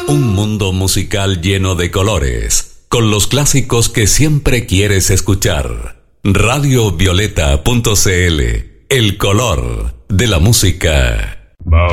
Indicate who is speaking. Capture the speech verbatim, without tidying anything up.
Speaker 1: Un mundo musical lleno de colores, con los clásicos que siempre quieres escuchar. radio violeta punto c l, el color de la música.
Speaker 2: Bow,